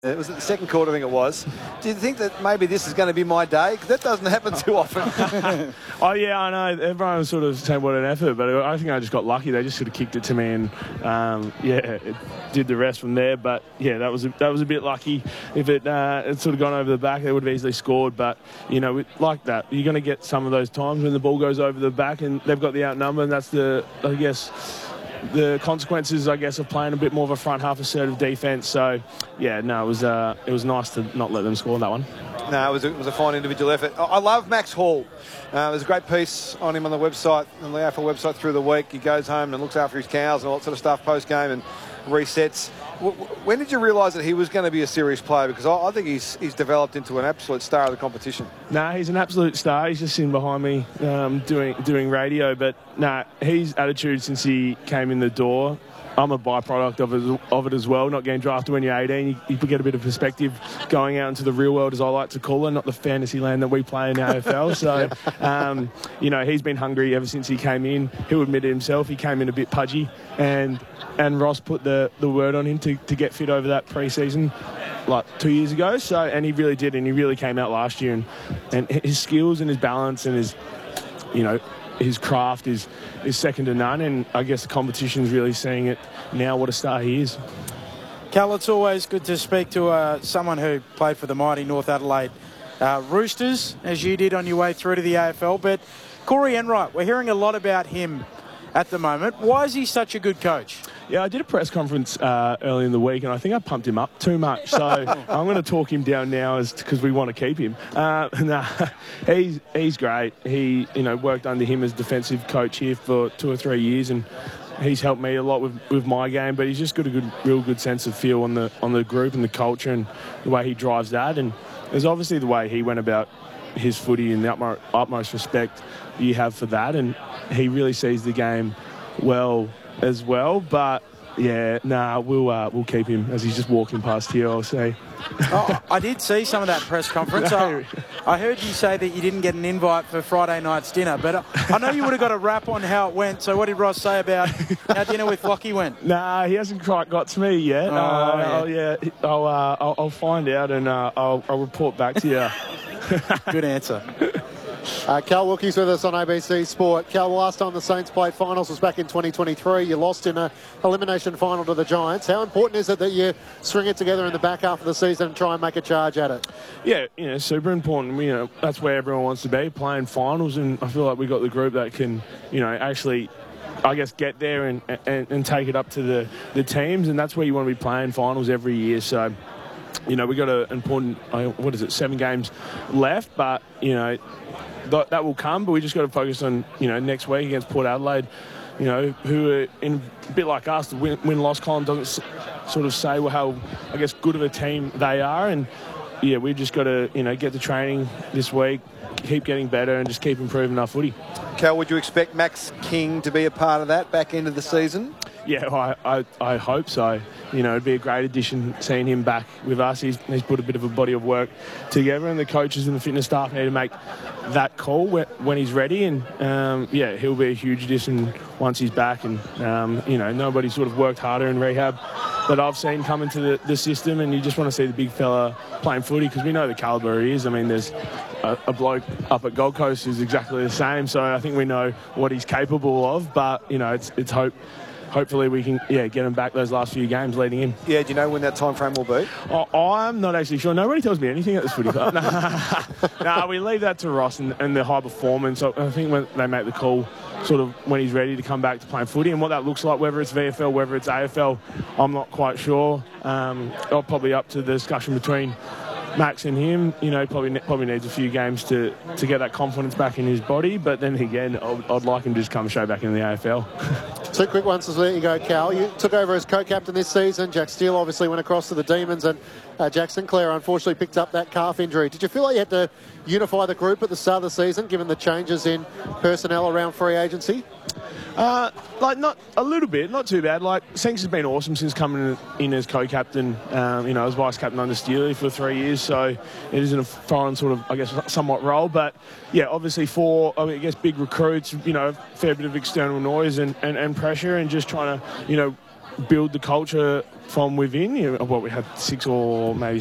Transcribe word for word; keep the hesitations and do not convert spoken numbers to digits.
It was at the second quarter, I think it was. Do you think that maybe this is going to be my day? Because that doesn't happen too often. Oh, yeah, I know. Everyone was sort of saying what an effort, but I think I just got lucky. They just sort of kicked it to me and, um, yeah, it did the rest from there. But, yeah, that was a, that was a bit lucky. If it uh, had sort of gone over the back, they would have easily scored. But, you know, like that, you're going to get some of those times when the ball goes over the back and they've got the outnumber, and that's the, I guess, the consequences, I guess, of playing a bit more of a front half assertive defence. So, yeah, no, it was uh, it was nice to not let them score that one. No, it was, a, it was a fine individual effort. I love Max Hall. Uh, there's a great piece on him on the website, on the A F L website through the week. He goes home and looks after his cows and all that sort of stuff post-game and resets. W- when did you realise that he was going to be a serious player? Because I, I think he's he's developed into an absolute star of the competition. No, nah, he's an absolute star. He's just sitting behind me um, doing doing radio. But, no, nah, his attitude since he came in the door, I'm a byproduct of it, of it as well. Not getting drafted when you're eighteen, you, you get a bit of perspective going out into the real world, as I like to call it, not the fantasy land that we play in the A F L. So, um, you know, he's been hungry ever since he came in. He'll admit it himself. He came in a bit pudgy, and and Ross put the, the word on him to, to get fit over that pre-season like two years ago. So, and he really did, and he really came out last year. And, and his skills and his balance and his, you know, his craft is, is second to none, and I guess the competition's really seeing it now what a star he is. Cal, it's always good to speak to uh, someone who played for the mighty North Adelaide uh, Roosters, as you did on your way through to the A F L. But Corey Enright, we're hearing a lot about him at the moment. Why is he such a good coach? Yeah, I did a press conference uh, early in the week, and I think I pumped him up too much. So I'm going to talk him down now, as because we want to keep him. Uh, nah, he's he's great. He you know worked under him as defensive coach here for two or three years, and he's helped me a lot with, with my game. But he's just got a good, real good sense of feel on the on the group and the culture and the way he drives that. And there's obviously the way he went about his footy and the utmost, utmost respect you have for that, and he really sees the game well as well. But yeah, nah, we'll uh, we'll keep him as he's just walking past here, I'll say. Oh, I did see some of that press conference. No. I, I heard you say that you didn't get an invite for Friday night's dinner, but I know you would have got a rap on how it went. So what did Ross say about how dinner with Lockie went? Nah, he hasn't quite got to me yet. Oh, uh, yeah. I'll, yeah, I'll, uh, I'll I'll find out and uh, I'll I'll report back to you. Good answer. Uh, Cal Wookie's with us on A B C Sport. Cal, the last time the Saints played finals was back in twenty twenty-three. You lost in a elimination final to the Giants. How important is it that you string it together in the back half of the season and try and make a charge at it? Yeah, you know, super important. You know, that's where everyone wants to be, playing finals, and I feel like we got the group that can, you know, actually, I guess, get there and, and, and take it up to the, the teams, and that's where you want to be playing finals every year. So, you know, we got an important, what is it, seven games left, but, you know, th- that will come, but we just got to focus on, you know, next week against Port Adelaide, you know, who are in a bit like us. The win- win-loss column doesn't s- sort of say well, how, I guess, good of a team they are, and, yeah, we've just got to, you know, get the training this week, keep getting better, and just keep improving our footy. Cal, would you expect Max King to be a part of that back end of the season? Yeah, I, I, I hope so. You know, it'd be a great addition seeing him back with us. He's, he's put a bit of a body of work together, and the coaches and the fitness staff need to make that call when he's ready. And, um, yeah, he'll be a huge addition once he's back. And, um, you know, nobody sort of worked harder in rehab that I've seen come into the, the system, and you just want to see the big fella playing footy because we know the calibre he is. I mean, there's a, a bloke up at Gold Coast who's exactly the same, so I think we know what he's capable of. But, you know, it's, it's hope... Hopefully we can, yeah, get him back those last few games leading in. Yeah, do you know when that time frame will be? Oh, I'm not actually sure. Nobody tells me anything at this footy club. nah, nah, we leave that to Ross and, and the high performance. I think when they make the call, sort of when he's ready to come back to playing footy, and what that looks like, whether it's V F L, whether it's A F L, I'm not quite sure. Um, probably up to the discussion between Max and him. You know, probably probably needs a few games to, to get that confidence back in his body. But then again, I'd, I'd like him to just come straight back in the A F L. Two quick ones to let you go, Cal. You took over as co-captain this season. Jack Steele obviously went across to the Demons, and uh, Jack Sinclair unfortunately picked up that calf injury. Did you feel like you had to unify the group at the start of the season, given the changes in personnel around free agency? Uh, like, not a little bit, not too bad. Like, Sinks has been awesome since coming in as co-captain, um, you know, as vice-captain under Steely for three years, so it isn't a foreign sort of, I guess, somewhat role. But, yeah, obviously for, I, mean, I guess, big recruits, you know, a fair bit of external noise and, and, and pressure, and just trying to, you know, build the culture from within. You know, what we had six or maybe